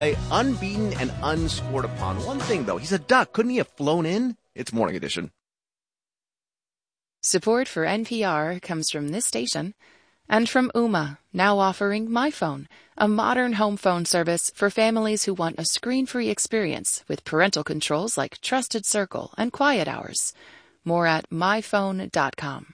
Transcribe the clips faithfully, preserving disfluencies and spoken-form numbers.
Unbeaten and unscored upon. One thing, though, he's a duck. Couldn't he have flown in? It's Morning Edition. Support for N P R comes from this station and from Ooma, now offering MyPhone, a modern home phone service for families who want a screen-free experience with parental controls like Trusted Circle and Quiet Hours. More at my phone dot com.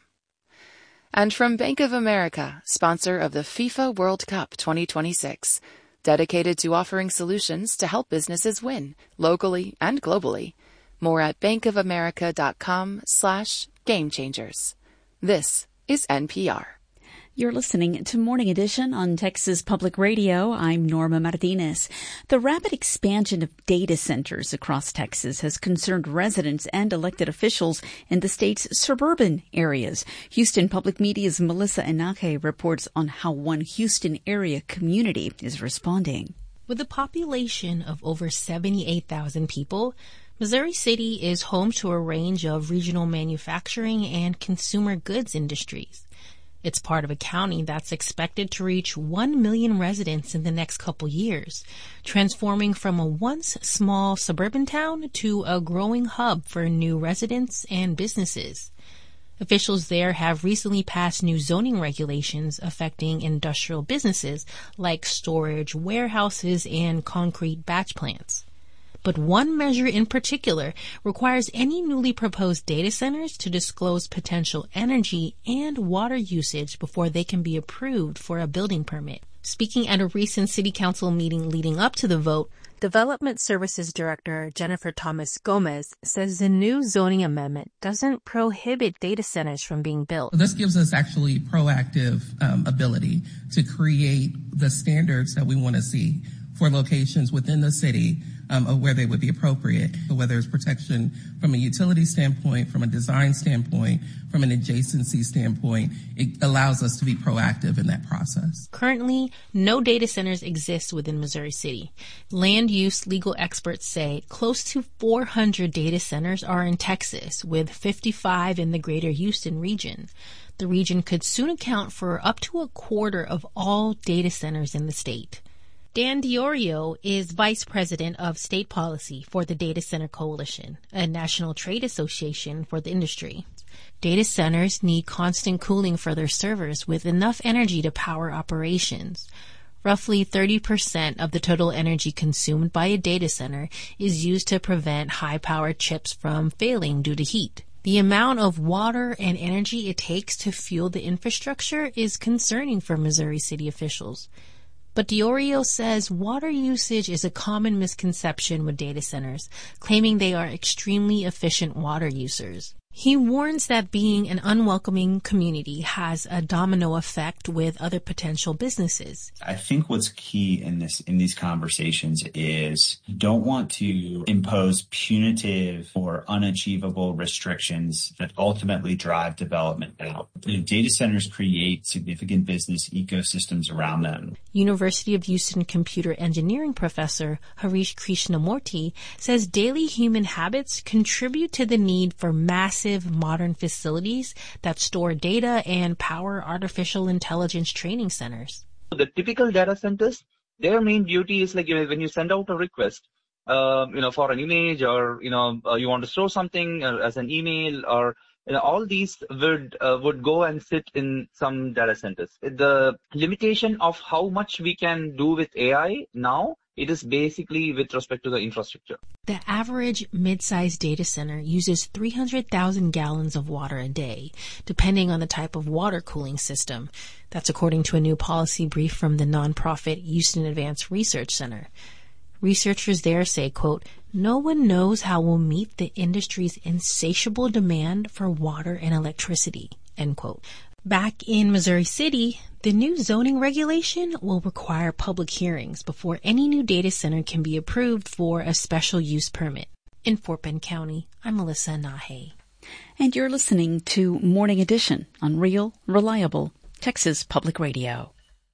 And from Bank of America, sponsor of the FIFA World Cup twenty twenty-six, dedicated to offering solutions to help businesses win, locally and globally. More at bankofamerica.com slash game changers. This is N P R. You're listening to Morning Edition on Texas Public Radio. I'm Norma Martinez. The rapid expansion of data centers across Texas has concerned residents and elected officials in the state's suburban areas. Houston Public Media's Melissa Enaje reports on how one Houston area community is responding. With a population of over seventy-eight thousand people, Missouri City is home to a range of regional manufacturing and consumer goods industries. It's part of a county that's expected to reach one million residents in the next couple years, transforming from a once small suburban town to a growing hub for new residents and businesses. Officials there have recently passed new zoning regulations affecting industrial businesses like storage, warehouses, and concrete batch plants. But one measure in particular requires any newly proposed data centers to disclose potential energy and water usage before they can be approved for a building permit. Speaking at a recent City Council meeting leading up to the vote, Development Services Director Jennifer Thomas Gomez says the new zoning amendment doesn't prohibit data centers from being built. This gives us actually proactive um, ability to create the standards that we want to see for locations within the city um, of where they would be appropriate, whether it's protection from a utility standpoint, from a design standpoint, from an adjacency standpoint. It allows us to be proactive in that process. Currently, no data centers exist within Missouri City. Land use legal experts say close to four hundred data centers are in Texas, with fifty-five in the greater Houston region. The region could soon account for up to a quarter of all data centers in the state. Dan Diorio is Vice President of State Policy for the Data Center Coalition, a national trade association for the industry. Data centers need constant cooling for their servers with enough energy to power operations. Roughly thirty percent of the total energy consumed by a data center is used to prevent high-powered chips from failing due to heat. The amount of water and energy it takes to fuel the infrastructure is concerning for Missouri City officials. But Diorio says water usage is a common misconception with data centers, claiming they are extremely efficient water users. He warns that being an unwelcoming community has a domino effect with other potential businesses. I think what's key in this in these conversations is you don't want to impose punitive or unachievable restrictions that ultimately drive development out. Data centers create significant business ecosystems around them. University of Houston computer engineering professor Harish Krishnamurti says daily human habits contribute to the need for massive modern facilities that store data and power artificial intelligence training centers. The typical data centers, their main duty is like, you know, when you send out a request, uh, you know, for an image or, you know, uh, you want to store something uh, as an email or, you know, all these would uh, would go and sit in some data centers. The limitation of how much we can do with A I now, it is basically with respect to the infrastructure. The average mid-sized data center uses three hundred thousand gallons of water a day, depending on the type of water cooling system. That's according to a new policy brief from the nonprofit Houston Advanced Research Center. Researchers there say, quote, "No one knows how we'll meet the industry's insatiable demand for water and electricity," end quote. Back in Missouri City, the new zoning regulation will require public hearings before any new data center can be approved for a special use permit. In Fort Bend County, I'm Melissa Nahe. And you're listening to Morning Edition on Real, Reliable, Texas Public Radio.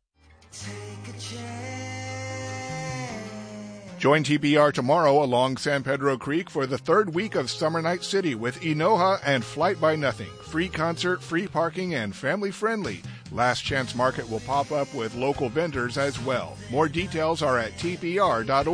Join T B R tomorrow along San Pedro Creek for the third week of Summer Night City with Enoha and Flight by Nothing. Free concert, free parking, and family-friendly. Last Chance Market will pop up with local vendors as well. More details are at T P R dot org.